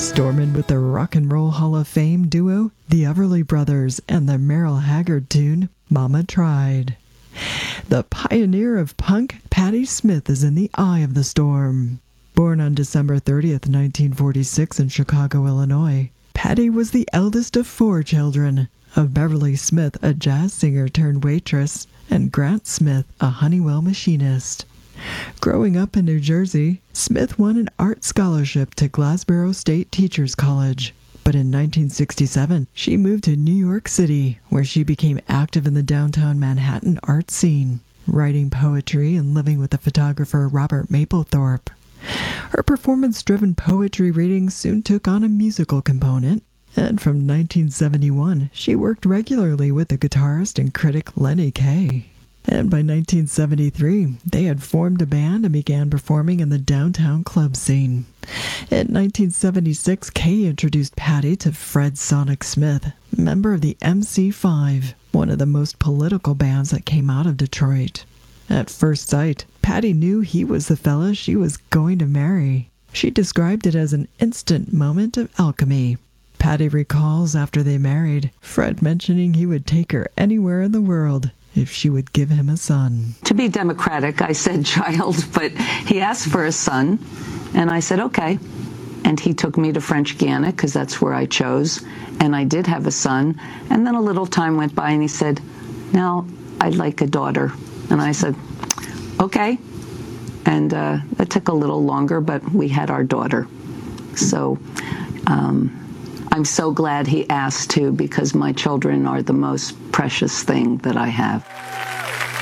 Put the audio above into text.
Storming with the Rock and Roll Hall of Fame duo, the Everly Brothers, and the Merle Haggard tune, Mama Tried. The pioneer of punk, Patti Smith, is in the eye of the storm. Born on December 30th, 1946 in Chicago, Illinois, Patti was the eldest of 4 children, of Beverly Smith, a jazz singer turned waitress, and Grant Smith, a Honeywell machinist. Growing up in New Jersey, Smith won an art scholarship to Glassboro State Teachers College. But in 1967, she moved to New York City, where she became active in the downtown Manhattan art scene, writing poetry and living with the photographer Robert Mapplethorpe. Her performance-driven poetry readings soon took on a musical component, and from 1971, she worked regularly with the guitarist and critic Lenny Kaye. And by 1973, they had formed a band and began performing in the downtown club scene. In 1976, Kaye introduced Patti to Fred Sonic Smith, member of the MC5, one of the most political bands that came out of Detroit. At first sight, Patti knew he was the fella she was going to marry. She described it as an instant moment of alchemy. Patti recalls after they married, Fred mentioning he would take her anywhere in the world if she would give him a son. To be democratic, I said child, but he asked for a son, and I said, okay. And he took me to French Guiana, because that's where I chose, and I did have a son. And then a little time went by, and he said, now I'd like a daughter. And I said, okay. And that took a little longer, but we had our daughter. So I'm so glad he asked too, because my children are the most precious thing that I have.